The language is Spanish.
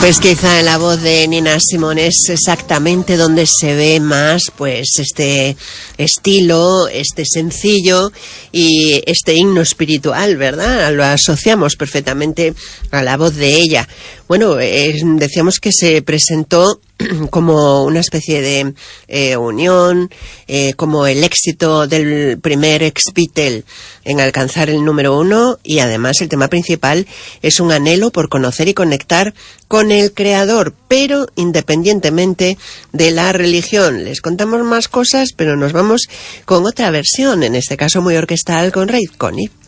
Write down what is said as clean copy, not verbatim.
Pues quizá en la voz de Nina Simone es exactamente donde se ve más pues este estilo, este sencillo y este himno espiritual, ¿verdad? Lo asociamos perfectamente a la voz de ella. Bueno, decíamos que se presentó como una especie de unión, como el éxito del primer ex-Beatle en alcanzar el número 1, y además el tema principal es un anhelo por conocer y conectar con el creador, pero independientemente de la religión. Les contamos más cosas, pero nos vamos con otra versión, en este caso muy orquestal, con Ray Conniff.